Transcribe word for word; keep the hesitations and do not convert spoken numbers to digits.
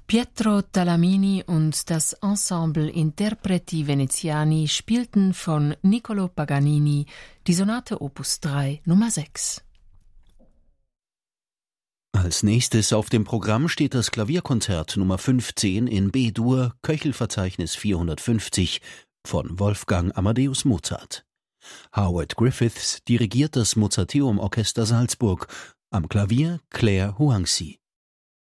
Pietro Talamini und das Ensemble Interpreti Veneziani spielten von Niccolò Paganini die Sonate Opus drei Nummer sechs. Als nächstes auf dem Programm steht das Klavierkonzert Nummer fünfzehn in B-Dur, Köchelverzeichnis vierhundertfünfzig von Wolfgang Amadeus Mozart. Howard Griffiths dirigiert das Mozarteum Orchester Salzburg, am Klavier Claire Huangzi.